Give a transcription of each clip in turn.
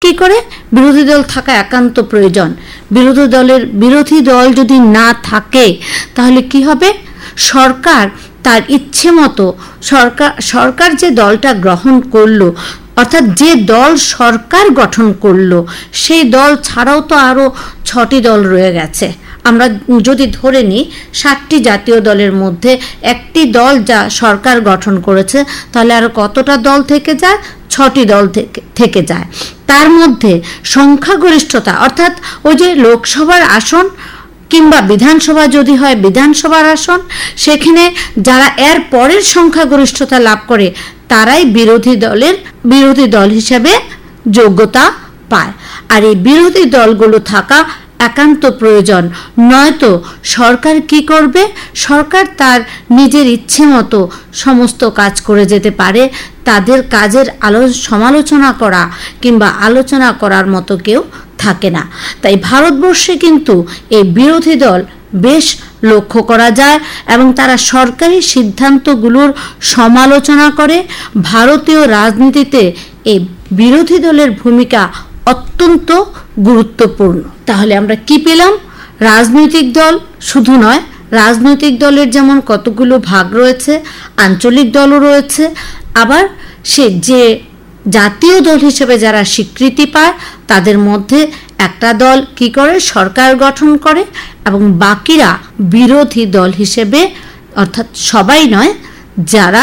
কি করে? বিরোধী দল থাকা একান্ত প্রয়োজন। বিরোধী দল যদি না থাকে তাহলে কি হবে? সরকার তার ইচ্ছে মতো সরকার যে দলটা গ্রহণ করলো, অর্থাৎ যে দল সরকার গঠন করলো, সেই দল ছাড়াও তো আরও 6টি দল রয়ে গেছে। আমরা যদি ধরে নিই 7টি জাতীয় দলের মধ্যে একটি দল যা সরকার গঠন করেছে, তাহলে আরও কতটা দল থেকে যায়? 6টি দল থেকে যায়। তার মধ্যে সংখ্যাগরিষ্ঠতা, অর্থাৎ ওই যে লোকসভার আসন কিংবা বিধানসভা যদি হয় বিধানসভার আসন, সেখানে যারা এর পরের সংখ্যাগরিষ্ঠতা লাভ করে তারাই বিরোধী দল হিসেবে যোগ্যতা পায়। আর এই বিরোধী দলগুলো থাকা একান্ত প্রয়োজন, নয়তো সরকার কি করবে? সরকার তার নিজের ইচ্ছে মতো সমস্ত কাজ করে যেতে পারে। তাদের কাজের সমালোচনা করা কিংবা আলোচনা করার মতো কেউ থাকে না। তাই ভারতবর্ষে কিন্তু এই বিরোধী দল বেশ লক্ষ্য করা যায় এবং তারা সরকারি সিদ্ধান্তগুলোর সমালোচনা করে। ভারতীয় রাজনীতিতে এই বিরোধী দলের ভূমিকা অত্যন্ত গুরুত্বপূর্ণ। তাহলে আমরা কি পেলাম? রাজনৈতিক দল শুধু নয়, রাজনৈতিক দলের যেমন কতগুলো ভাগ রয়েছে, আঞ্চলিক দলও রয়েছে, আবার সে যে জাতীয় দল হিসেবে যারা স্বীকৃতি পায় তাদের মধ্যে একটা দল কি করে? সরকার গঠন করে এবং বাকিরা বিরোধী দল হিসেবে, অর্থাৎ সবাই নয়, যারা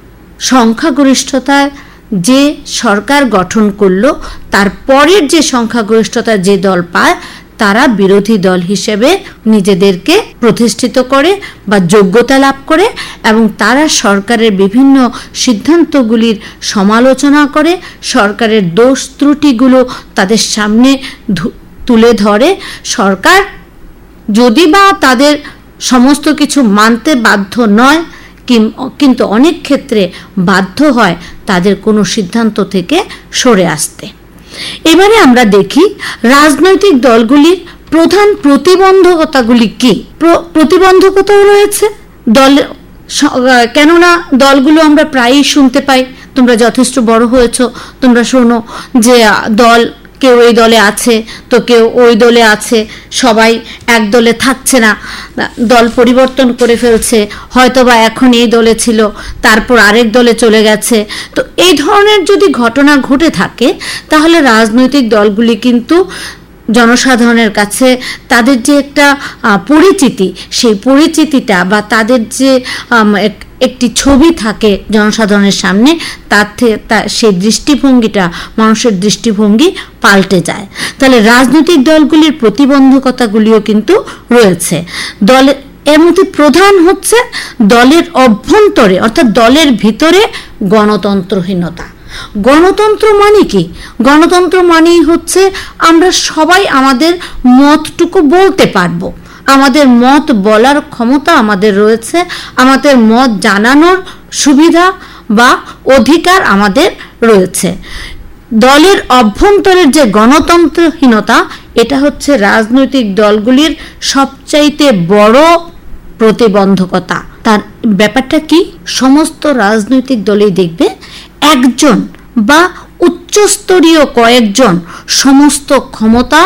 সংখ্যাগরিষ্ঠতায় যে সরকার গঠন করলো তারপরের যে সংখ্যাগরিষ্ঠতা যে দল পায় তারা বিরোধী দল হিসেবে নিজেদেরকে প্রতিষ্ঠিত করে বা যোগ্যতা লাভ করে এবং তারা সরকারের বিভিন্ন সিদ্ধান্তগুলির সমালোচনা করে, সরকারের দোষ ত্রুটিগুলো তাদের সামনে তুলে ধরে। সরকার যদি বা তাদের সমস্ত কিছু মানতে বাধ্য নয়, কিন্তু অনেক ক্ষেত্রে বাধ্য হয় তাদের কোনো সিদ্ধান্ত থেকে সরে আসতে। এবারে আমরা দেখি রাজনৈতিক দলগুলির প্রধান প্রতিবন্ধকতাগুলি কি। প্রতিবন্ধকতাও রয়েছে কেননা দলগুলো আমরা প্রায়ই শুনতে পাই, তোমরা যথেষ্ট বড় হয়েছ, তোমরা শোনো যে কেউ এই দলে আছে তো কেউ ওই দলে আছে, সবাই এক দলে থাকছে না, দল পরিবর্তন করে ফেলছে, হয়তোবা এখন এই দলে ছিল তারপর আরেক দলে চলে গেছে। তো এই ধরনের যদি ঘটনা ঘটে থাকে তাহলে রাজনৈতিক দলগুলি কিন্তু জনসাধারণের কাছে তাদের যে একটা পরিচিতি, সেই পরিচিতিটা বা তাদের যে একটি ছবি থাকে জনসাধারণের সামনে, সেই দৃষ্টিভঙ্গিটা, মানুষের দৃষ্টিভঙ্গি পাল্টে যায়। তাহলে রাজনৈতিক দলগুলির প্রতিবন্ধকতাগুলিও কিন্তু রয়েছে। এর মধ্যে প্রধান হচ্ছে দলের অভ্যন্তরে, অর্থাৎ দলের ভিতরে গণতন্ত্রহীনতা। গণতন্ত্র মানে কি? গণতন্ত্র মানেই হচ্ছে আমরা সবাই আমাদের মতটুকু বলতে পারবো, আমাদের মত বলার ক্ষমতা আমাদের রয়েছে, আমাদের মত জানানোর সুবিধা বা অধিকার আমাদের রয়েছে। দলের অভ্যন্তরের যে গণতন্ত্রহীনতা, এটা হচ্ছে রাজনৈতিক দলগুলির সবচাইতে বড় প্রতিবন্ধকতা। তার ব্যাপারটা কি? সমস্ত রাজনৈতিক দলই দেখবে একজন বা উচ্চস্তরীয় কয়েকজন সমস্ত ক্ষমতা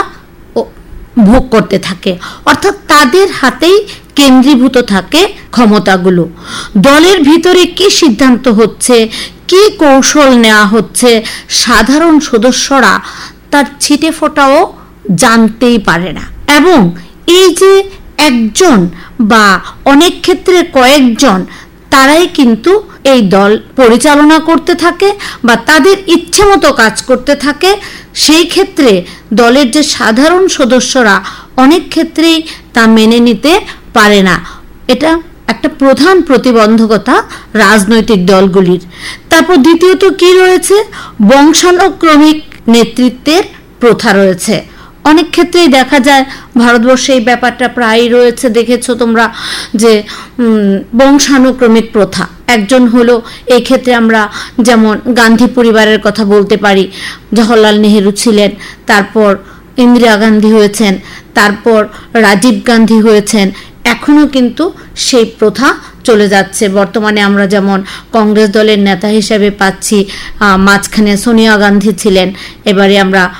ভোগ করতে থাকে, অর্থাৎ তাদের হাতেই কেন্দ্রীভূত থাকে ক্ষমতাগুলো। দলের ভিতরে কি সিদ্ধান্ত হচ্ছে, কি কৌশল নেওয়া হচ্ছে, সাধারণ সদস্যরা তার ছিটে ফোটাও জানতেই পারে না। এবং এই যে একজন বা অনেক ক্ষেত্রে কয়েকজন, তারাই কিন্তু এই দল পরিচালনা করতে থাকে বা তাদের ইচ্ছে মতো কাজ করতে থাকে। সেই ক্ষেত্রে দলের যে সাধারণ সদস্যরা অনেক ক্ষেত্রেই তা মেনে নিতে পারে না। এটা একটা প্রধান প্রতিবন্ধকতা রাজনৈতিক দলগুলির। তারপর দ্বিতীয়ত কি রয়েছে? বংশানুক্রমিক নেতৃত্বের প্রথা রয়েছে। অনেক ক্ষেত্রেই দেখা যায় ভারতবর্ষে এই ব্যাপারটা প্রায়ই রয়েছে, দেখেছো তোমরা যে বংশানুক্রমিক প্রথা। একজন হলো, এই ক্ষেত্রে আমরা যেমন গান্ধী পরিবারের কথা বলতে পারি, জওহরলাল নেহেরু ছিলেন, তারপর ইন্দিরা গান্ধী হয়েছেন, তারপর রাজীব গান্ধী হয়েছেন। এখনো কিন্তু সেই প্রথা চলে যাচ্ছে। বর্তমানে আমরা যেমন কংগ্রেস দলের নেতা হিসেবে পাচ্ছি, মাঝখানে সোনিয়া গান্ধী ছিলেন, এবারে আমরা